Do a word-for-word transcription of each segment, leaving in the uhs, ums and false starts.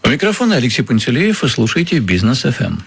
У микрофона Алексей Пантелеев, и слушайте «Бизнес эф эм».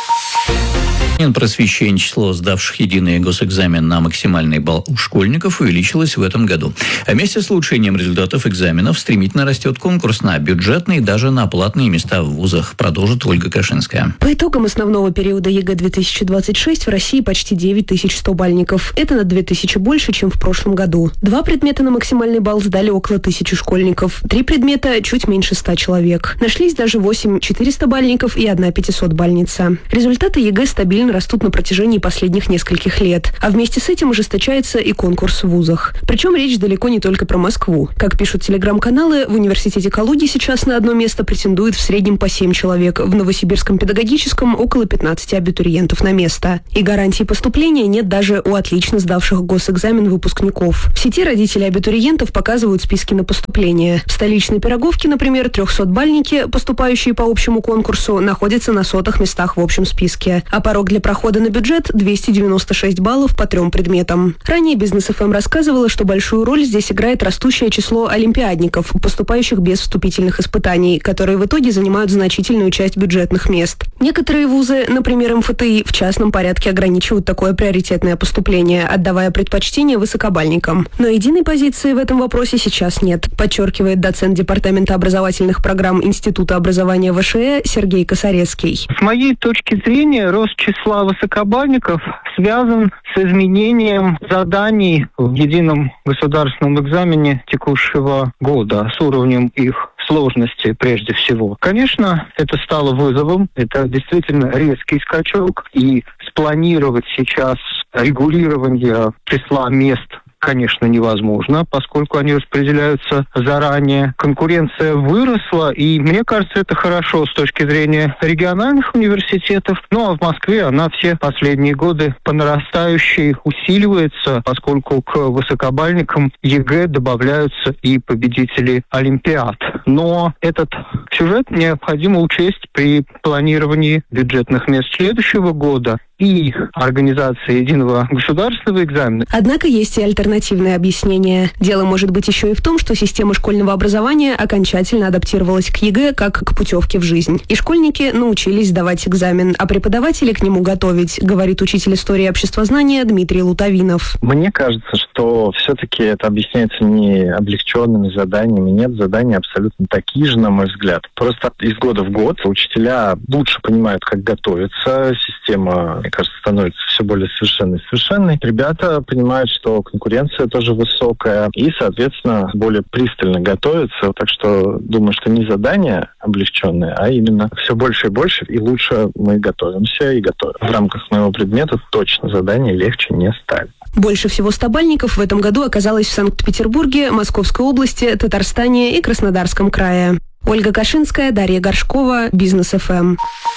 Просвещение число сдавших единый госэкзамен на максимальный балл у школьников увеличилось в этом году. А вместе с улучшением результатов экзаменов стремительно растет конкурс на бюджетные и даже на платные места в вузах, продолжит Ольга Кашинская. По итогам основного периода ЕГЭ две тысячи двадцать шесть в России почти девять тысяч сто бальников. Это на две тысячи больше, чем в прошлом году. Два предмета на максимальный балл сдали около тысячи школьников. Три предмета чуть меньше ста человек. Нашлись даже восемь четыреста бальников и одна пятисот бальница. Результаты ЕГЭ стабильно растут на протяжении последних нескольких лет. А вместе с этим ужесточается и конкурс в вузах. Причем речь далеко не только про Москву. Как пишут телеграм-каналы, в университете Калуги сейчас на одно место претендует в среднем по семь человек. В Новосибирском педагогическом около пятнадцати абитуриентов на место. И гарантии поступления нет даже у отлично сдавших госэкзамен выпускников. В сети родители абитуриентов показывают списки на поступление. В столичной Пироговке, например, трехсотбальники, поступающие по общему конкурсу, находятся на сотых местах в общем списке. А порог для прохода на бюджет – двести девяносто шесть баллов по трем предметам. Ранее Бизнес эф эм рассказывала, что большую роль здесь играет растущее число олимпиадников, поступающих без вступительных испытаний, которые в итоге занимают значительную часть бюджетных мест. Некоторые вузы, например, эм эф тэ и, в частном порядке ограничивают такое приоритетное поступление, отдавая предпочтение высокобальникам. Но единой позиции в этом вопросе сейчас нет, подчеркивает доцент Департамента образовательных программ Института образования вэ ша э Сергей Косарецкий. С моей точки зрения, рост числа высокобальников связан с изменением заданий в едином государственном экзамене текущего года, с уровнем их сложности прежде всего. Конечно, это стало вызовом, это действительно резкий скачок, и спланировать сейчас регулирование числа мест конечно, невозможно, поскольку они распределяются заранее. Конкуренция выросла, и мне кажется, это хорошо с точки зрения региональных университетов. Ну, а в Москве она все последние годы по нарастающей усиливается, поскольку к высокобальникам ЕГЭ добавляются и победители Олимпиад. Но этот сюжет необходимо учесть при планировании бюджетных мест следующего года и организации единого государственного экзамена. Однако есть и альтернативное объяснение. Дело может быть еще и в том, что система школьного образования окончательно адаптировалась к ЕГЭ как к путевке в жизнь. И школьники научились сдавать экзамен, а преподаватели к нему готовить, говорит учитель истории обществознания Дмитрий Лутовинов. Мне кажется, что все-таки это объясняется не облегченными заданиями. Нет, задания абсолютно такие же, на мой взгляд. Просто из года в год учителя лучше понимают, как готовиться. Система, мне кажется, становится все более совершенной и совершенной. Ребята понимают, что конкуренция тоже высокая и, соответственно, более пристально готовятся. Так что думаю, что не задания облегченные, а именно все больше и больше и лучше мы готовимся и готовим. В рамках моего предмета точно задания легче не стали. Больше всего стабальников в этом году оказалось в Санкт-Петербурге, Московской области, Татарстане и Краснодарском крае. Ольга Кашинская, Дарья Горшкова, Бизнес эф эм.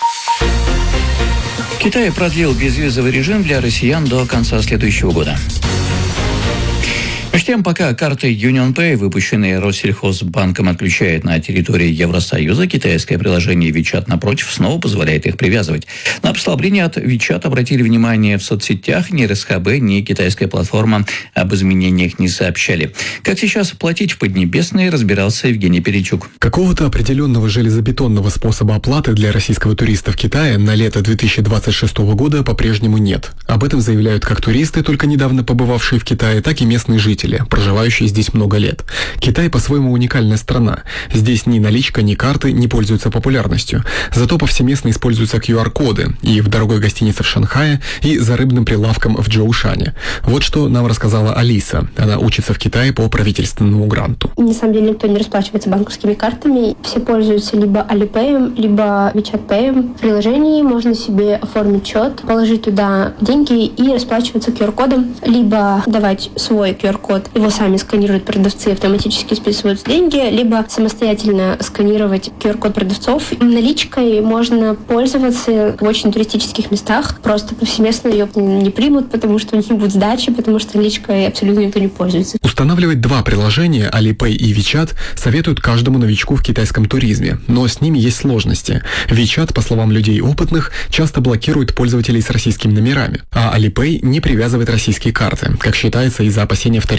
Китай продлил безвизовый режим для россиян до конца следующего года. Между тем, пока карты UnionPay, выпущенные Россельхозбанком, отключает на территории Евросоюза, китайское приложение WeChat, напротив, снова позволяет их привязывать. На послабление от WeChat обратили внимание в соцсетях. Ни РСХБ, ни китайская платформа об изменениях не сообщали. Как сейчас платить в Поднебесной, разбирался Евгений Перечук. Какого-то определенного железобетонного способа оплаты для российского туриста в Китае на лето две тысячи двадцать шестого года по-прежнему нет. Об этом заявляют как туристы, только недавно побывавшие в Китае, так и местные жители, проживающие здесь много лет. Китай по-своему уникальная страна. Здесь ни наличка, ни карты не пользуются популярностью. Зато повсеместно используются ку ар-коды и в дорогой гостинице в Шанхае, и за рыбным прилавком в Джоушане. Вот что нам рассказала Алиса. Она учится в Китае по правительственному гранту. На самом деле никто не расплачивается банковскими картами. Все пользуются либо Alipay, либо WeChat Pay. В приложении можно себе оформить счет, положить туда деньги и расплачиваться ку ар-кодом, либо давать свой ку ар-код, его сами сканируют продавцы, автоматически списываются деньги, либо самостоятельно сканировать ку ар-код продавцов. Наличкой можно пользоваться в очень туристических местах. Просто повсеместно ее не примут, потому что у них не будет сдачи, потому что наличкой абсолютно никто не пользуется. Устанавливать два приложения, Alipay и WeChat, советуют каждому новичку в китайском туризме, но с ними есть сложности. WeChat, по словам людей опытных, часто блокирует пользователей с российскими номерами, а Alipay не привязывает российские карты, как считается из-за опасения вторичного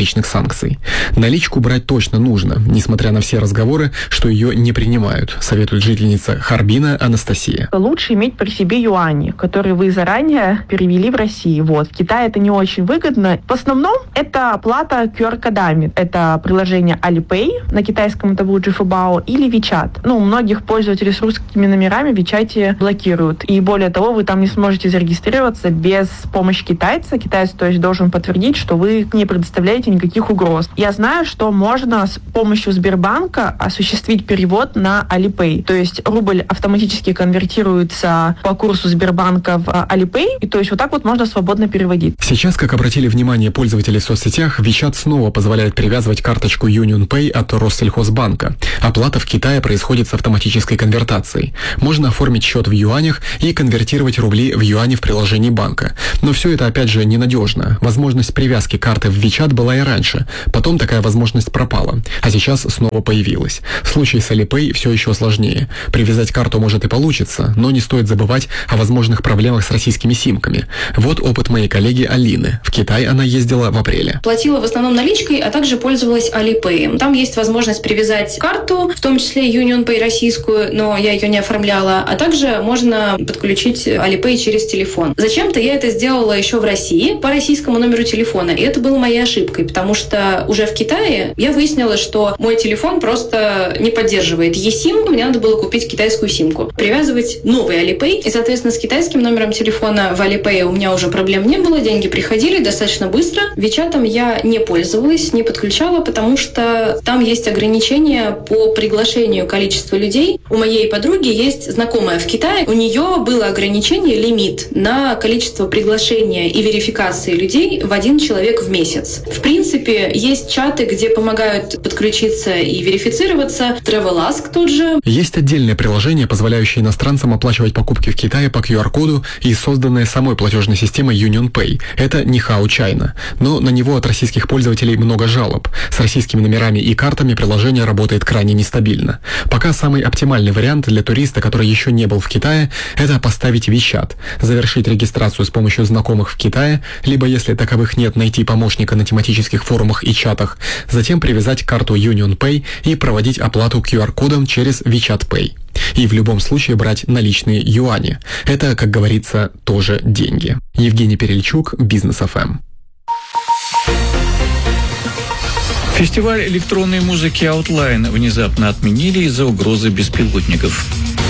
наличных санкций. Наличку брать точно нужно, несмотря на все разговоры, что ее не принимают, советует жительница Харбина Анастасия. Лучше иметь при себе юани, которые вы заранее перевели в Россию. Вот. В Китае это не очень выгодно. В основном это оплата ку ар-кодами. Это приложение Alipay, на китайском это будет Жифабао, или WeChat. Ну, многих пользователей с русскими номерами в WeChat блокируют. И более того, вы там не сможете зарегистрироваться без помощи китайца. Китаец, то есть, должен подтвердить, что вы не предоставляете никаких угроз. Я знаю, что можно с помощью Сбербанка осуществить перевод на Alipay. То есть рубль автоматически конвертируется по курсу Сбербанка в Alipay, и то есть вот так вот можно свободно переводить. Сейчас, как обратили внимание пользователи в соцсетях, WeChat снова позволяет привязывать карточку UnionPay от Россельхозбанка. Оплата в Китае происходит с автоматической конвертацией. Можно оформить счет в юанях и конвертировать рубли в юани в приложении банка. Но все это, опять же, ненадежно. Возможность привязки карты в WeChat была и раньше. Потом такая возможность пропала, а сейчас снова появилась. В случае с Alipay все еще сложнее. Привязать карту может и получится, но не стоит забывать о возможных проблемах с российскими симками. Вот опыт моей коллеги Алины. В Китай она ездила в апреле. Платила в основном наличкой, а также пользовалась Alipay. Там есть возможность привязать карту, в том числе UnionPay российскую, но я ее не оформляла, а также можно подключить Alipay через телефон. Зачем-то я это сделала еще в России по российскому номеру телефона, и это было моей ошибкой, потому что уже в Китае я выяснила, что мой телефон просто не поддерживает eSIM, мне надо было купить китайскую симку, привязывать новый Alipay, и, соответственно, с китайским номером телефона в Alipay у меня уже проблем не было, деньги приходили достаточно быстро. WeChat'ом я не пользовалась, не подключала, потому что там есть ограничения по приглашению количества людей. У моей подруги есть знакомая в Китае, у нее было ограничение, лимит на количество приглашения и верификации людей в один человек в месяц. В принципе, есть чаты, где помогают подключиться и верифицироваться, TravelAsk тот же. Есть отдельное приложение, позволяющее иностранцам оплачивать покупки в Китае по ку ар-коду и созданное самой платежной системой UnionPay. Это Нихао Чайна. Но на него от российских пользователей много жалоб. С российскими номерами и картами приложение работает крайне нестабильно. Пока самый оптимальный вариант для туриста, который еще не был в Китае, это поставить WeChat, завершить регистрацию с помощью знакомых в Китае, либо, если таковых нет, найти помощника на тематических форумах и чатах, затем привязать карту UnionPay и проводить оплату ку ар-кодом через WeChat Pay. И в любом случае брать наличные юани. Это, как говорится, тоже деньги. Евгений Перельчук, Бизнес эф эм. Фестиваль электронной музыки Outline внезапно отменили из-за угрозы беспилотников.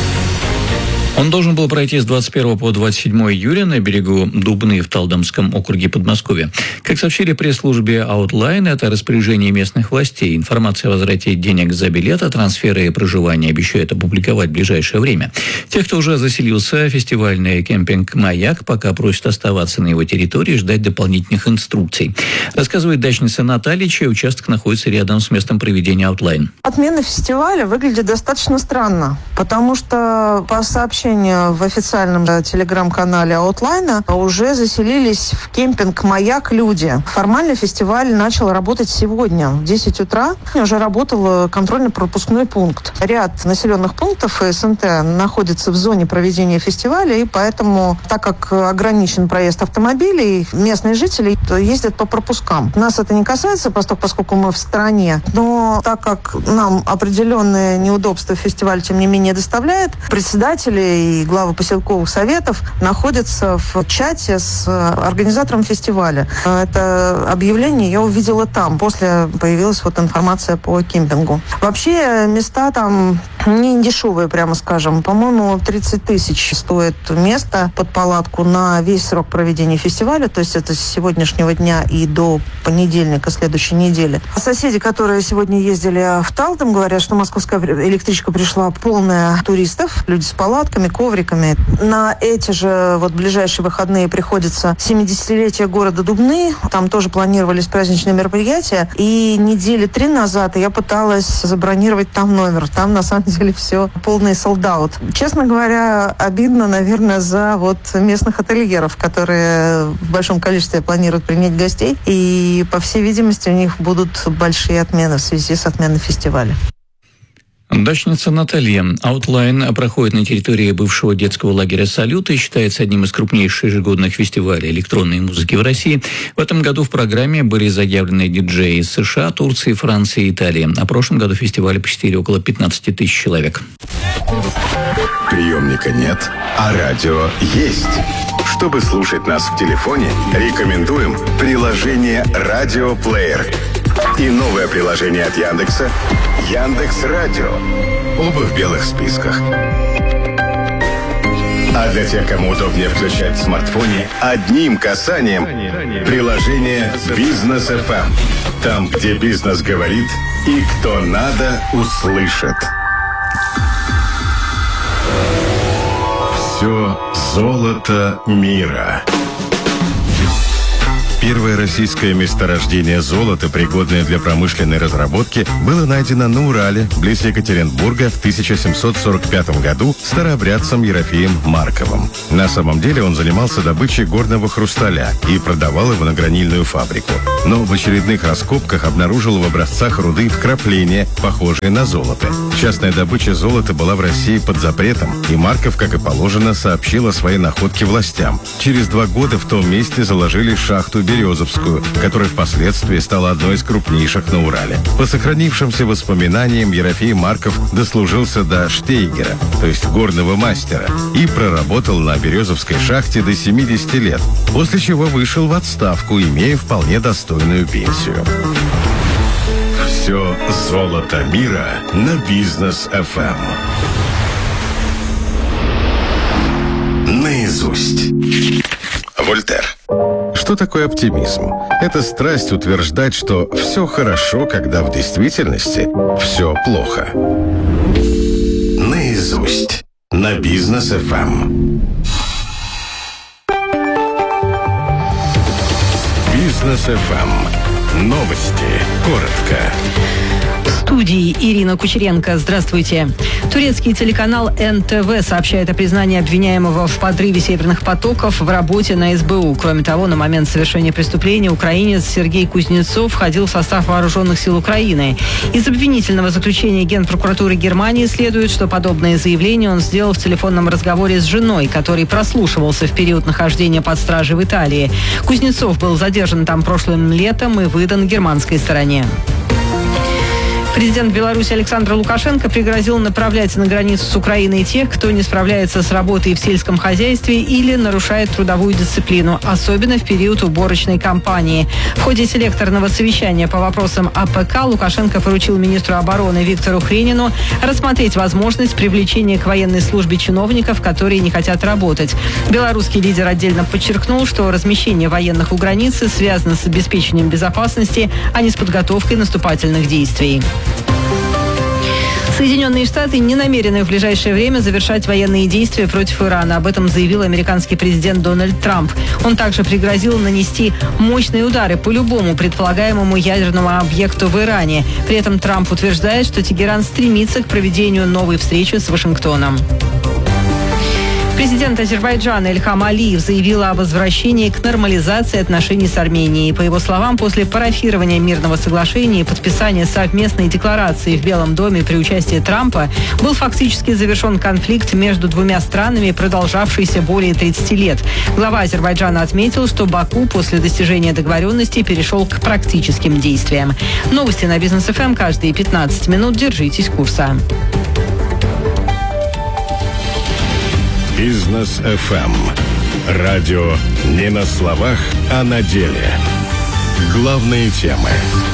Он должен был пройти с двадцать первого по двадцать седьмого июля на берегу Дубны в Талдомском округе Подмосковья. Как сообщили в пресс-службе Outline, это распоряжение местных властей. Информация о возврате денег за билеты, трансферы и проживание обещают опубликовать в ближайшее время. Тех, кто уже заселился, фестивальный кемпинг «Маяк» пока просит оставаться на его территории и ждать дополнительных инструкций. Рассказывает дачница Наталья, чей участок находится рядом с местом проведения Outline. Отмена фестиваля выглядит достаточно странно, потому что по сообщению в официальном телеграм-канале Outline уже заселились в кемпинг «Маяк» люди. Формально фестиваль начал работать сегодня. В десять утра уже работал контрольно-пропускной пункт. Ряд населенных пунктов СНТ находится в зоне проведения фестиваля, и поэтому, так как ограничен проезд автомобилей, местные жители ездят по пропускам. Нас это не касается, поскольку мы в стране, но так как нам определенные неудобства фестиваль, тем не менее, доставляет, председатели и главы поселковых советов находятся в чате с организатором фестиваля. Это объявление я увидела там. После появилась вот информация по кемпингу. Вообще места там не дешевые, прямо скажем. По-моему, тридцать тысяч стоит место под палатку на весь срок проведения фестиваля. То есть это с сегодняшнего дня и до понедельника следующей недели. Соседи, которые сегодня ездили в Талдом, говорят, что московская электричка пришла полная туристов, люди с палатками, ковриками. На эти же вот ближайшие выходные приходится семидесятилетие города Дубны. Там тоже планировались праздничные мероприятия. И недели три назад я пыталась забронировать там номер. Там на самом деле все полный солд-аут. Честно говоря, обидно, наверное, за вот местных ательеров, которые в большом количестве планируют принять гостей. И, по всей видимости, у них будут большие отмены в связи с отменой фестиваля. Дачница Наталья. Outline проходит на территории бывшего детского лагеря «Салют» и считается одним из крупнейших ежегодных фестивалей электронной музыки в России. В этом году в программе были заявлены диджеи из США, Турции, Франции и Италии. А в прошлом году фестивале посетили около пятнадцать тысяч человек. Приемника нет, а радио есть. Чтобы слушать нас в телефоне, рекомендуем приложение «Радиоплеер». И новое приложение от Яндекса «Яндекс.Радио». Оба в белых списках. А для тех, кому удобнее включать в смартфоне, одним касанием приложение «Бизнес эф эм». Там, где бизнес говорит и кто надо, услышит. Все золото мира. Первое российское месторождение золота, пригодное для промышленной разработки, было найдено на Урале, близ Екатеринбурга, в тысяча семьсот сорок пятом году старообрядцем Ерофеем Марковым. На самом деле он занимался добычей горного хрусталя и продавал его на гранильную фабрику. Но в очередных раскопках обнаружил в образцах руды вкрапления, похожие на золото. Частная добыча золота была в России под запретом, и Марков, как и положено, сообщил о своей находке властям. Через два года в том месте заложили шахту Березовскую, которая впоследствии стала одной из крупнейших на Урале. По сохранившимся воспоминаниям, Ерофей Марков дослужился до штейгера, то есть горного мастера, и проработал на Березовской шахте до семидесяти лет, после чего вышел в отставку, имея вполне достойную пенсию. Все золото мира на Бизнес эф эм. Наизусть. Вольтер. Что такое оптимизм? Это страсть утверждать, что все хорошо, когда в действительности все плохо. Наизусть. На Бизнес эф эм. Бизнес эф эм. Новости. Коротко. В студии Ирина Кучеренко. Здравствуйте. Турецкий телеканал эн тэ вэ сообщает о признании обвиняемого в подрыве северных потоков в работе на эс бэ у. Кроме того, на момент совершения преступления украинец Сергей Кузнецов входил в состав вооруженных сил Украины. Из обвинительного заключения Генпрокуратуры Германии следует, что подобное заявление он сделал в телефонном разговоре с женой, который прослушивался в период нахождения под стражей в Италии. Кузнецов был задержан там прошлым летом и выдан германской стороне. Президент Беларуси Александр Лукашенко пригрозил направлять на границу с Украиной тех, кто не справляется с работой в сельском хозяйстве или нарушает трудовую дисциплину, особенно в период уборочной кампании. В ходе селекторного совещания по вопросам а пэ ка Лукашенко поручил министру обороны Виктору Хренину рассмотреть возможность привлечения к военной службе чиновников, которые не хотят работать. Белорусский лидер отдельно подчеркнул, что размещение военных у границы связано с обеспечением безопасности, а не с подготовкой наступательных действий. Соединенные Штаты не намерены в ближайшее время завершать военные действия против Ирана. Об этом заявил американский президент Дональд Трамп. Он также пригрозил нанести мощные удары по любому предполагаемому ядерному объекту в Иране. При этом Трамп утверждает, что Тегеран стремится к проведению новой встречи с Вашингтоном. Президент Азербайджана Ильхам Алиев заявил о возвращении к нормализации отношений с Арменией. По его словам, после парафирования мирного соглашения и подписания совместной декларации в Белом доме при участии Трампа был фактически завершен конфликт между двумя странами, продолжавшийся более тридцати лет. Глава Азербайджана отметил, что Баку после достижения договоренности перешел к практическим действиям. Новости на Бизнес эф эм каждые пятнадцать минут. Держитесь курса. Бизнес эф эм. Радио не на словах, а на деле. Главные темы.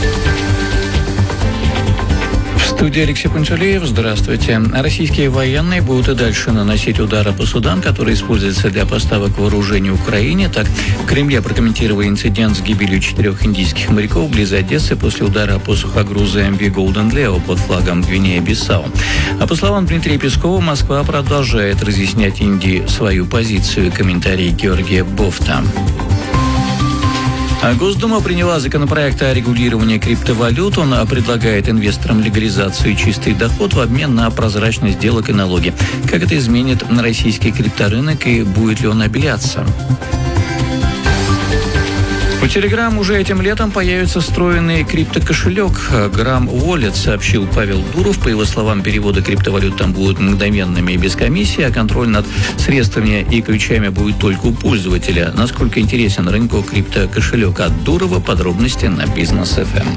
В студии Алексей Панчалеев. Здравствуйте. Российские военные будут и дальше наносить удары по судам, которые используются для поставок вооружений Украине. Так, в Кремле прокомментировали инцидент с гибелью четырех индийских моряков близ Одессы после удара по сухогрузу эм ви Golden Leo под флагом Гвинея-Бисау. А по словам Дмитрия Пескова, Москва продолжает разъяснять Индии свою позицию. Комментарий Георгия Бофта. Госдума приняла законопроект о регулировании криптовалют. Он предлагает инвесторам легализацию и чистый доход в обмен на прозрачность сделок и налоги. Как это изменит российский крипторынок и будет ли он обеляться? У Telegram уже этим летом появится встроенный криптокошелек Gram Wallet, сообщил Павел Дуров. По его словам, переводы криптовалют там будут мгновенными и без комиссии, а контроль над средствами и ключами будет только у пользователя. Насколько интересен рынку криптокошелек? От Дурова подробности на Бизнес эф эм.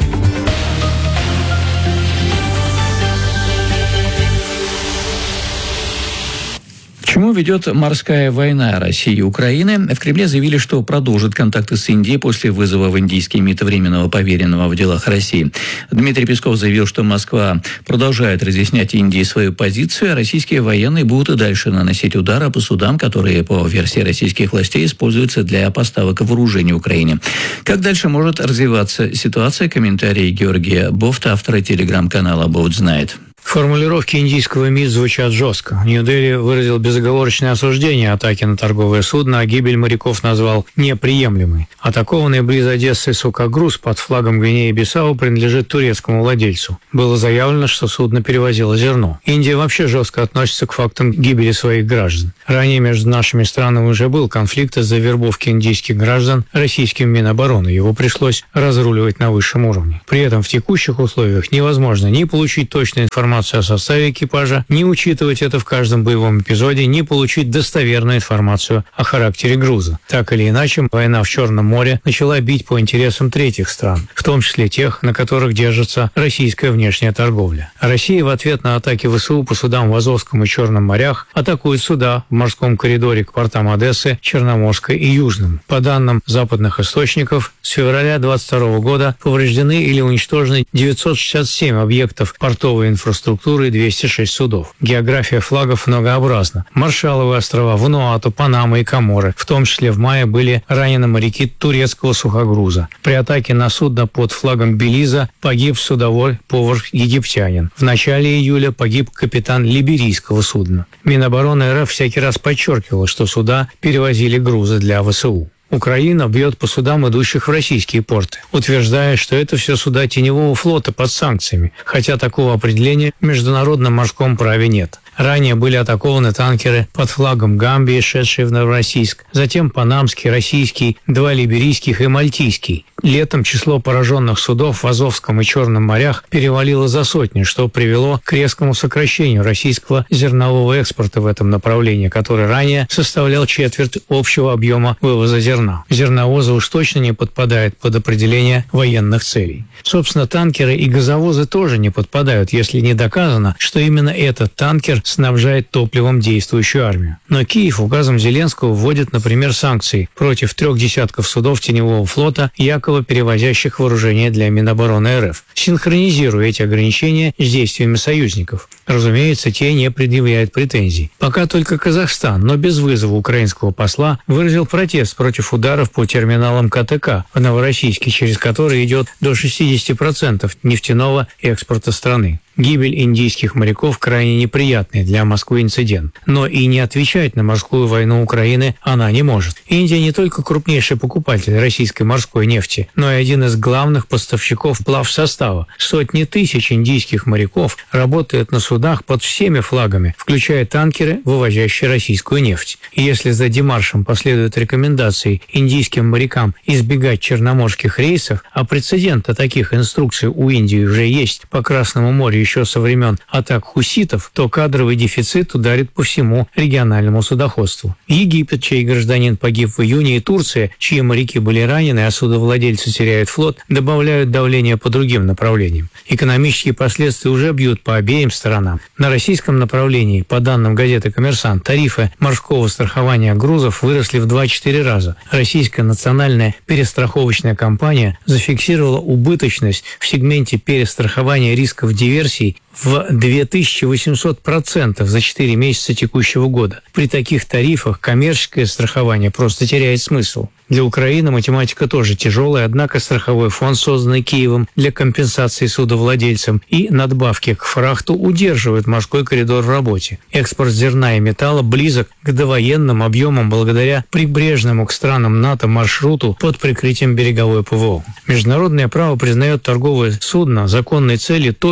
К чему ведет морская война России и Украины? В Кремле заявили, что продолжат контакты с Индией после вызова в индийский МИД временного поверенного в делах России. Дмитрий Песков заявил, что Москва продолжает разъяснять Индии свою позицию, а российские военные будут и дальше наносить удары по судам, которые, по версии российских властей, используются для поставок вооружений Украине. Как дальше может развиваться ситуация? Комментарий Георгия Бофта, автора телеграм-канала «Бофт знает». Формулировки индийского МИД звучат жестко. Нью-Дели выразил безоговорочное осуждение атаки на торговое судно, а гибель моряков назвал неприемлемой. Атакованный близ Одессы сухогруз под флагом Гвинеи-Бисау принадлежит турецкому владельцу. Было заявлено, что судно перевозило зерно. Индия вообще жестко относится к фактам гибели своих граждан. Ранее между нашими странами уже был конфликт из-за вербовки индийских граждан российским Минобороны. Его пришлось разруливать на высшем уровне. При этом в текущих условиях невозможно ни получить точную информацию о составе экипажа, не учитывать это в каждом боевом эпизоде, не получить достоверную информацию о характере груза. Так или иначе, война в Черном море начала бить по интересам третьих стран, в том числе тех, на которых держится российская внешняя торговля. Россия в ответ на атаки ВСУ по судам в Азовском и Черном морях атакует суда в морском коридоре к портам Одессы, Черноморской и Южным. По данным западных источников, с февраля двадцать второго года повреждены или уничтожены девятьсот шестьдесят семь объектов портовой инфраструктуры, структуры двести шесть судов. География флагов многообразна. Маршалловы острова, Вануату, Панама и Коморы. В том числе в мае были ранены моряки турецкого сухогруза. При атаке на судно под флагом Белиза погиб судовой повар-египтянин. В начале июля погиб капитан либерийского судна. Минобороны РФ всякий раз подчеркивала, что суда перевозили грузы для ВСУ. Украина бьет по судам, идущих в российские порты, утверждая, что это все суда теневого флота под санкциями, хотя такого определения в международном морском праве нет. Ранее были атакованы танкеры под флагом Гамбии, шедшие в Новороссийск, затем панамский, российский, два либерийских и мальтийский. Летом число пораженных судов в Азовском и Черном морях перевалило за сотню, что привело к резкому сокращению российского зернового экспорта в этом направлении, который ранее составлял четверть общего объема вывоза зерна. Зерновозы уж точно не подпадают под определение военных целей. Собственно, танкеры и газовозы тоже не подпадают, если не доказано, что именно этот танкер снабжает топливом действующую армию. Но Киев указом Зеленского вводит, например, санкции против трех десятков судов теневого флота, якобы перевозящих вооружение для Минобороны РФ, синхронизируя эти ограничения с действиями союзников. Разумеется, те не предъявляют претензий. Пока только Казахстан, но без вызова украинского посла, выразил протест против ударов по терминалам КТК в Новороссийске, через который идет до шестидесяти процентов нефтяного экспорта страны. Гибель индийских моряков крайне неприятный для Москвы инцидент. Но и не отвечать на морскую войну Украины она не может. Индия не только крупнейший покупатель российской морской нефти, но и один из главных поставщиков плавсостава. Сотни тысяч индийских моряков работают на судах под всеми флагами, включая танкеры, вывозящие российскую нефть. И если за демаршем последуют рекомендации индийским морякам избегать черноморских рейсов, а прецедента таких инструкций у Индии уже есть по Красному морю еще со времен атак хуситов, то кадровый дефицит ударит по всему региональному судоходству. Египет, чей гражданин погиб в июне, и Турция, чьи моряки были ранены, а судовладельцы теряют флот, добавляют давление по другим направлениям. Экономические последствия уже бьют по обеим сторонам. На российском направлении, по данным газеты «Коммерсант», тарифы морского страхования грузов выросли в два-четыре раза. Российская национальная перестраховочная компания зафиксировала убыточность в сегменте перестрахования рисков диверсии в две тысячи восемьсот процентов за четыре месяца текущего года. При таких тарифах коммерческое страхование просто теряет смысл. Для Украины математика тоже тяжелая, однако страховой фонд, созданный Киевом для компенсации судовладельцам и надбавки к фрахту, удерживает морской коридор в работе. Экспорт зерна и металла близок к довоенным объемам благодаря прибрежному к странам НАТО маршруту под прикрытием береговой ПВО. Международное право признает торговое судно законной целью только если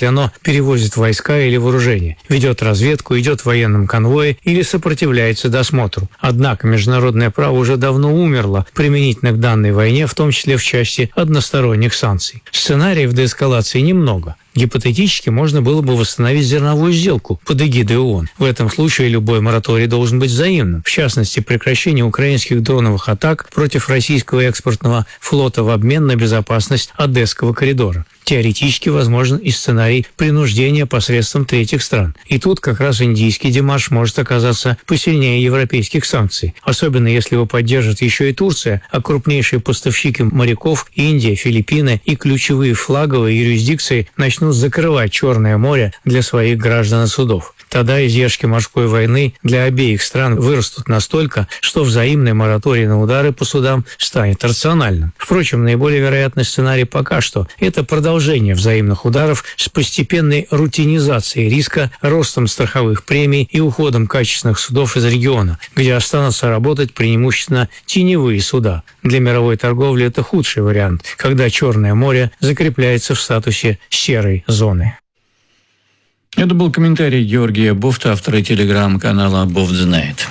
оно перевозит войска или вооружение, ведет разведку, идет в военном конвое или сопротивляется досмотру. Однако международное право уже давно умерло применительно к данной войне, в том числе в части односторонних санкций. Сценариев деэскалации немного. Гипотетически можно было бы восстановить зерновую сделку под эгидой ООН. В этом случае любой мораторий должен быть взаимным. В частности, прекращение украинских дроновых атак против российского экспортного флота в обмен на безопасность Одесского коридора. Теоретически возможен и сценарий принуждения посредством третьих стран. И тут как раз индийский демарш может оказаться посильнее европейских санкций. Особенно если его поддержит еще и Турция, а крупнейшие поставщики моряков – Индия, Филиппины и ключевые флаговые юрисдикции начнут закрывать Черное море для своих граждан и судов. Тогда издержки морской войны для обеих стран вырастут настолько, что взаимный мораторий на удары по судам станет рациональным. Впрочем, наиболее вероятный сценарий пока что – это продолжение взаимных ударов с постепенной рутинизацией риска, ростом страховых премий и уходом качественных судов из региона, где останутся работать преимущественно теневые суда. Для мировой торговли это худший вариант, когда Черное море закрепляется в статусе серой зоны. Это был комментарий Георгия Бофта, автора телеграм-канала «Бофт знает».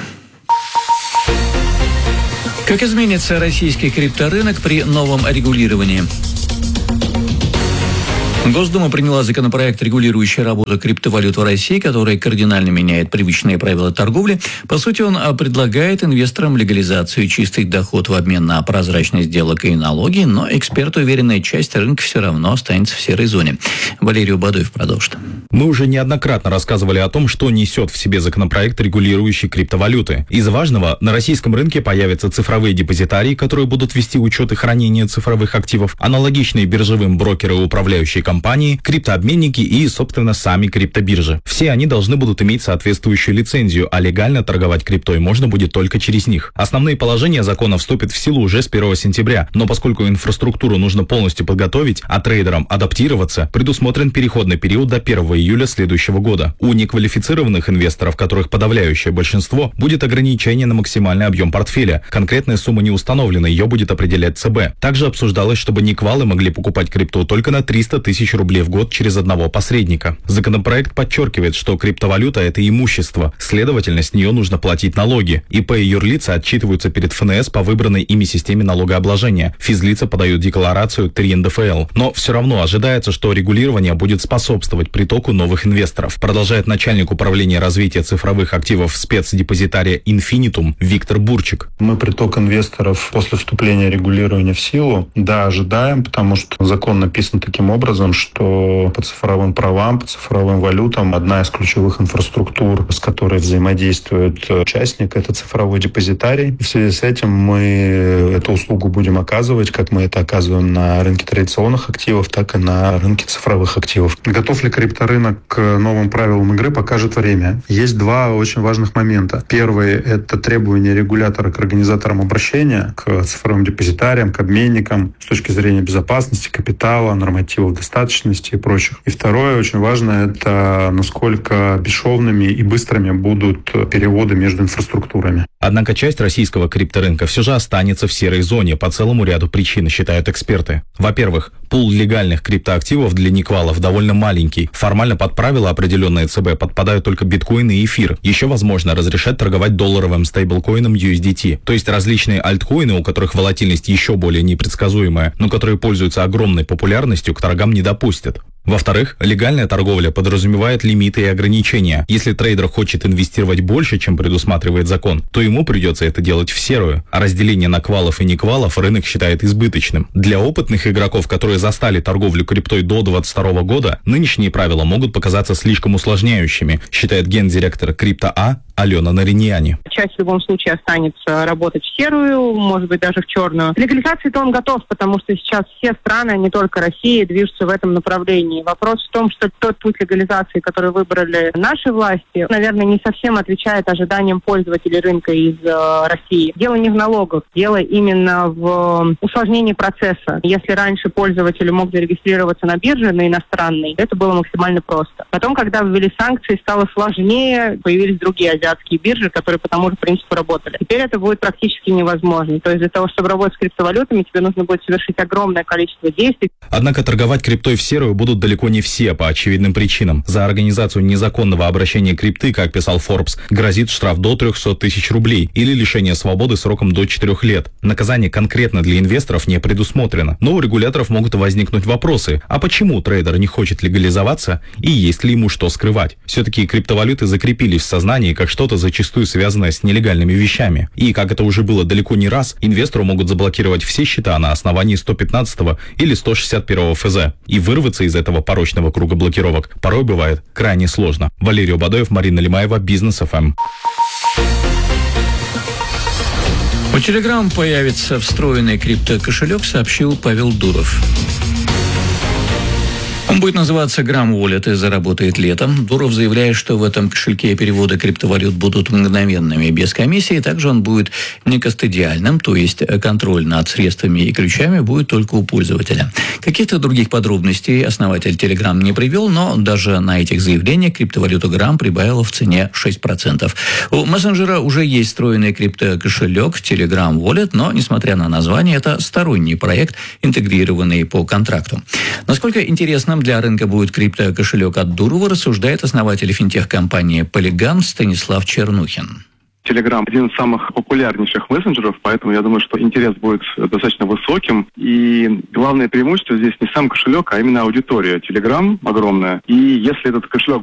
Как изменится российский крипторынок при новом регулировании? Госдума приняла законопроект, регулирующий работу криптовалют в России, который кардинально меняет привычные правила торговли. По сути, он предлагает инвесторам легализацию чистый доход в обмен на прозрачность сделок и налоги, но эксперты уверены, часть рынка все равно останется в серой зоне. Валерий Убадуев продолжит. Мы уже неоднократно рассказывали о том, что несет в себе законопроект, регулирующий криптовалюты. Из важного, на российском рынке появятся цифровые депозитарии, которые будут вести учет и хранение цифровых активов, аналогичные биржевым брокеры и управляющие компании, компании, криптообменники и, собственно, сами криптобиржи. Все они должны будут иметь соответствующую лицензию, а легально торговать криптой можно будет только через них. Основные положения закона вступят в силу уже с первого сентября, но поскольку инфраструктуру нужно полностью подготовить, а трейдерам адаптироваться, предусмотрен переходный период до первого июля следующего года. У неквалифицированных инвесторов, которых подавляющее большинство, будет ограничение на максимальный объем портфеля. Конкретная сумма не установлена, ее будет определять ЦБ. Также обсуждалось, чтобы неквалы могли покупать крипту только на триста тысяч рублей в год через одного посредника. Законопроект подчеркивает, что криптовалюта – это имущество, следовательно, с нее нужно платить налоги. ИП и юрлица отчитываются перед ФНС по выбранной ими системе налогообложения. Физлица подают декларацию три эн дэ эф эл. Но все равно ожидается, что регулирование будет способствовать притоку новых инвесторов, продолжает начальник управления развития цифровых активов спецдепозитария Infinitum Виктор Бурчик. Мы приток инвесторов после вступления регулирования в силу, да, ожидаем, потому что закон написан таким образом, что по цифровым правам, по цифровым валютам одна из ключевых инфраструктур, с которой взаимодействует участник, это цифровой депозитарий. В связи с этим мы эту услугу будем оказывать, как мы это оказываем на рынке традиционных активов, так и на рынке цифровых активов. Готов ли крипторынок к новым правилам игры, покажет время. Есть два очень важных момента. Первый – это требования регулятора к организаторам обращения, к цифровым депозитариям, к обменникам с точки зрения безопасности, капитала, нормативов достаточности и прочих. И второе, очень важно, это насколько бесшовными и быстрыми будут переводы между инфраструктурами. Однако часть российского крипторынка все же останется в серой зоне по целому ряду причин, считают эксперты. Во-первых, пул легальных криптоактивов для неквалов довольно маленький. Формально под правила, определенные ЦБ, подпадают только биткоин и эфир. Еще возможно разрешать торговать долларовым стейблкоином ю эс ди ти, то есть различные альткоины, у которых волатильность еще более непредсказуемая, но которые пользуются огромной популярностью, к торгам не допустят. Во-вторых, легальная торговля подразумевает лимиты и ограничения. Если трейдер хочет инвестировать больше, чем предусматривает закон, то ему придется это делать в серую. А разделение на квалов и неквалов рынок считает избыточным. Для опытных игроков, которые застали торговлю криптой до двадцать второго года, нынешние правила могут показаться слишком усложняющими, считает гендиректор Крипто.А Алена Нариньяни. Часть в любом случае останется работать в серую, может быть, даже в черную. Легализации-то он готов, потому что сейчас все страны, не только Россия, движутся в этом направлении. Вопрос в том, что тот путь легализации, который выбрали наши власти, наверное, не совсем отвечает ожиданиям пользователей рынка из э, России. Дело не в налогах, дело именно в усложнении процесса. Если раньше пользователь мог зарегистрироваться на бирже, на иностранной, это было максимально просто. Потом, когда ввели санкции, стало сложнее, появились другие азиатские азиатские биржи, которые по тому же принципу работали. Теперь это будет практически невозможно. То есть для того, чтобы работать с криптовалютами, тебе нужно будет совершить огромное количество действий. Однако торговать криптой в серую будут далеко не все по очевидным причинам. За организацию незаконного обращения крипты, как писал Forbes, грозит штраф до трехсот тысяч рублей или лишение свободы сроком до четырех лет. Наказание конкретно для инвесторов не предусмотрено. Но у регуляторов могут возникнуть вопросы. А почему трейдер не хочет легализоваться и есть ли ему что скрывать? Все-таки криптовалюты закрепились в сознании как что-то зачастую связанное с нелегальными вещами. И, как это уже было далеко не раз, инвестору могут заблокировать все счета на основании сто пятнадцатого или сто шестьдесят первого эф зэ. И вырваться из этого порочного круга блокировок порой бывает крайне сложно. Валерий Бадоев, Марина Лимаева, Бизнес эф эм. У Telegram появится встроенный криптокошелек, сообщил Павел Дуров. Он будет называться Gram Wallet и заработает летом. Дуров заявляет, что в этом кошельке переводы криптовалют будут мгновенными, без комиссии. Также он будет некастодиальным, то есть контроль над средствами и ключами будет только у пользователя. Каких-то других подробностей основатель Telegram не привел, но даже на этих заявлениях криптовалюта Gram прибавила в цене шесть процентов. У мессенджера уже есть встроенный криптокошелек Telegram Wallet, но, несмотря на название, это сторонний проект, интегрированный по контракту. Насколько интересным для рынка будет криптокошелек от Дурова, рассуждает основатель финтех-компании Polygon Станислав Чернухин. Telegram один из самых популярнейших мессенджеров, поэтому я думаю, что интерес будет достаточно высоким. И главное преимущество здесь не сам кошелек, а именно аудитория. Telegram огромная. И если этот кошелек